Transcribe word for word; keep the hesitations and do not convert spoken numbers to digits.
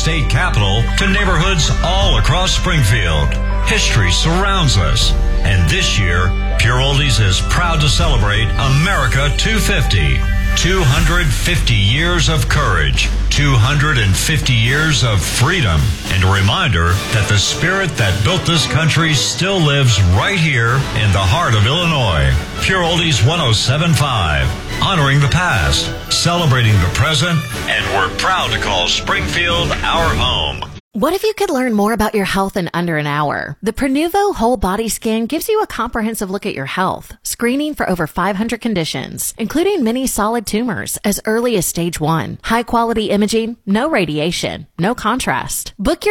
state capital to neighborhoods all across Springfield. History surrounds us. And this year, Pure Oldies is proud to celebrate America two fifty. two hundred fifty years of courage, two hundred fifty years of freedom, and a reminder that the spirit that built this country still lives right here in the heart of Illinois. Pure Oldies one oh seven point five, honoring the past, celebrating the present, and we're proud to call Springfield our home. What if you could learn more about your health in under an hour? The Prenuvo Whole Body Scan gives you a comprehensive look at your health, screening for over five hundred conditions, including many solid tumors as early as stage one. High quality imaging, no radiation, no contrast. Book your